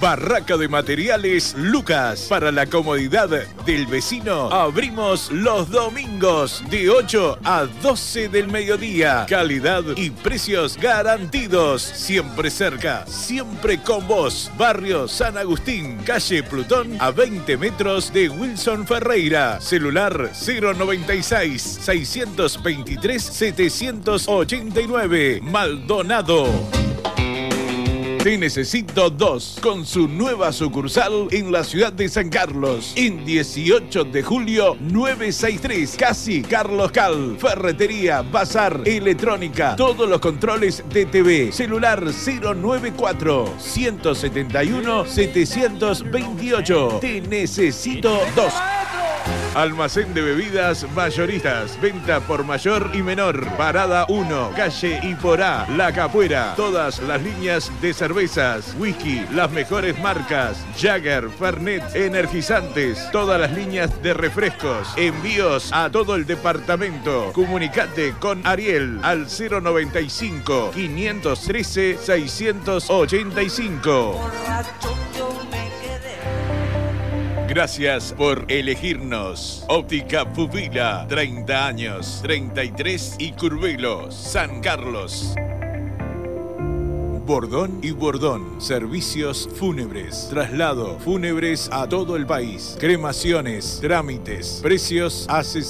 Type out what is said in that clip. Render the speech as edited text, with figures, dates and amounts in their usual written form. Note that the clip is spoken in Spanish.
Barraca de Materiales Lucas. Para la comodidad del vecino, abrimos los domingos de 8 a 12 del mediodía. Calidad y precios garantidos. Siempre cerca, siempre con vos. Barrio San Agustín, calle Plutón, a 20 metros de Wilson Ferreira. Celular 096-623-789. Maldonado. Te Necesito 2, con su nueva sucursal en la ciudad de San Carlos. En 18 de julio, 963, casi Carlos Cal. Ferretería, bazar, electrónica, todos los controles de TV. Celular 094-171-728. Te Necesito 2. Almacén de bebidas mayoristas. Venta por mayor y menor. Parada 1, calle Iporá, La Capuera. Todas las líneas de cervezas, whisky, las mejores marcas. Jagger, Fernet, energizantes. Todas las líneas de refrescos. Envíos a todo el departamento. Comunicate con Ariel al 095-513-685. Gracias por elegirnos. Óptica Pupila, 30 años, 33 y Curvelo, San Carlos. Bordón y Bordón, servicios fúnebres, traslado, fúnebres a todo el país, cremaciones, trámites, precios accesibles.